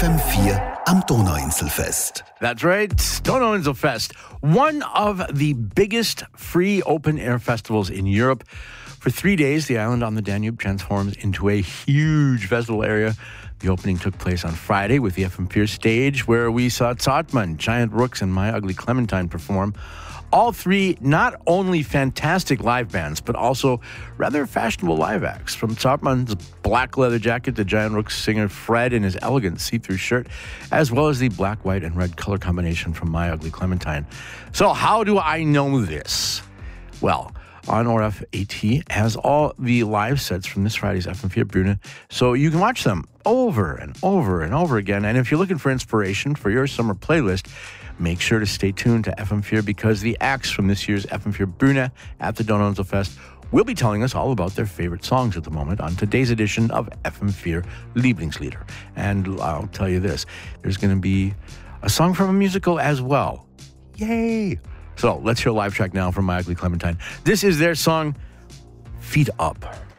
FM4 am Donauinselfest. That's right, Donauinselfest, one of the biggest free open-air festivals in Europe. For 3 days, the island on the Danube transforms into a huge festival area. The opening took place on Friday with the FM4 stage, where we saw Zartmann, Giant Rooks, and My Ugly Clementine perform. All three not only fantastic live bands, but also rather fashionable live acts. From Zartmann's black leather jacket to Giant Rooks singer Fred in his elegant see-through shirt, as well as the black, white, and red color combination from My Ugly Clementine. So how do I know this? Well, on RF AT has all the live sets from this Friday's FM4 Brune, so you can watch them over and over and over again. And if you're looking for inspiration for your summer playlist, make sure to stay tuned to FM4 because the acts from this year's FM4 Brune at the Donauinselfest will be telling us all about their favorite songs at the moment on today's edition of FM4 Lieblingslieder. And I'll tell you this, there's going to be a song from a musical as well. Yay! So let's hear a live track now from My Ugly Clementine. This is their song, Feet Up.